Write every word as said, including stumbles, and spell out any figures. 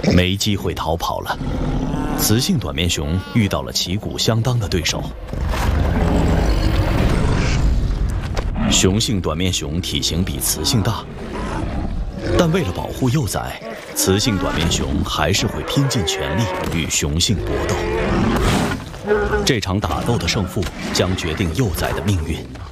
没机会逃跑了。雌性短面熊遇到了旗鼓相当的对手。雄性短面熊体型比雌性大，但为了保护幼崽，雌性短面熊还是会拼尽全力与雄性搏斗。这场打斗的胜负将决定幼崽的命运。